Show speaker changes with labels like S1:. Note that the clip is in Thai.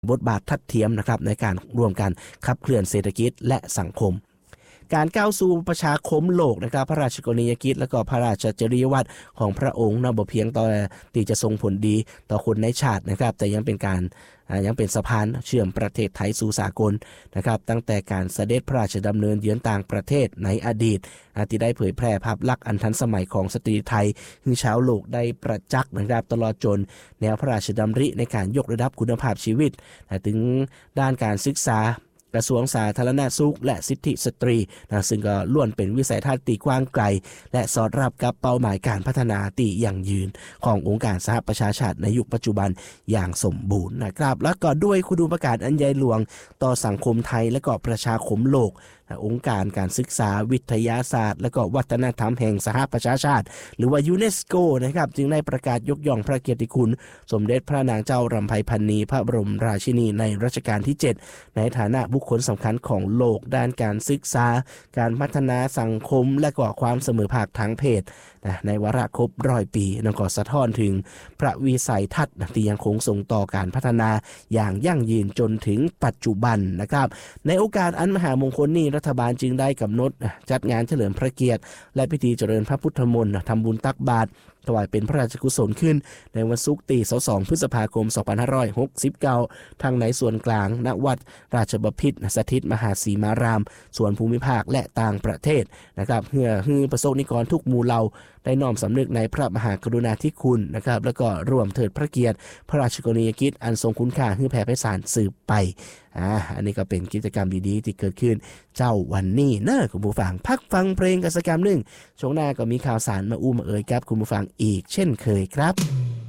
S1: บทบาททัดเทียมนะครับในการร่วมกันขับเคลื่อนเศรษฐกิจและสังคมการก้าวสู่ประชาคมโลกนะครับพระราชกรณียกิจและก็พระราชจริยวัตรของพระองค์นะบ่เพียงต่อที่จะส่งผลดีต่อคนในชาตินะครับแต่ยังเป็นสะพานเชื่อมประเทศไทยสู่สากลนะครับตั้งแต่การเสด็จพระราชดำเนินเยือนต่างประเทศในอดีตที่ได้เผยแพร่ภาพลักษณ์อันทันสมัยของสตรีไทยให้ชาวโลกได้ประจักษ์นะครับตลอดจนแนวพระราชดำริในการยกระดับคุณภาพชีวิตถึงด้านการศึกษากระทรวงสาธารณสุขและสิทธิสตรีซึ่งก็ล้วนเป็นวิสัยทัศน์ที่กว้างไกลและสอดรับกับเป้าหมายการพัฒนาที่ยั่งยืนขององค์การสหประชาชาติในยุคปัจจุบันอย่างสมบูรณ์นะครับและก็ด้วยคุณูปการอันใหญ่หลวงต่อสังคมไทยและก็ประชาคมโลกองค์การการศึกษาวิทยาศาสตร์และก็วัฒนธรรมแห่งสหประชาชาติหรือว่ายูเนสโกนะครับจึงได้ประกาศยกย่องพระเกียรติคุณสมเด็จพระนางเจ้ารำไพพรรณีพระบรมราชินีในรัชกาลที่7ในฐานะบุคคลสำคัญของโลกด้านการศึกษาการพัฒนาสังคมและก็ความเสมอภาคทางเพศในวาระครบ100 ปีนั่นก็สะท้อนถึงพระวิสัยทัศน์ที่ยังคงส่งต่อการพัฒนาอย่างยั่งยืนจนถึงปัจจุบันนะครับในโอกาสอันมหามงคลนี้รัฐบาลจึงได้กำหนดจัดงานเฉลิมพระเกียรติและพิธีเจริญพระพุทธมนต์ทำบุญตักบาตรถวายเป็นพระราชกุศลขึ้นในวันศุกร์ที่22 พฤษภาคม 2569 ทั้งในส่วนกลางณวัดราชบพิตรสถิตมหาสีมารามส่วนภูมิภาคและต่างประเทศนะครับเพื่อให้ประสบนิกรทุกหมู่เหล่าได้น้อมสำนึกในพระมหากรุณาธิคุณนะครับแล้วก็ร่วมเทิดพระเกียรติพระราชกรณียกิจอันทรงคุณค่าให้แผ่ไพศาลสืบไปอันนี้ก็เป็นกิจกรรมดีๆที่เกิดขึ้นเจ้าวันนี้เนอะคุณผู้ฟังพักฟังเพลงกิจกรรมหนึ่งช่วงหน้าก็มีข่าวสารมามาเอ่ยกับคุณผู้ฟังอีกเช่นเคยครับ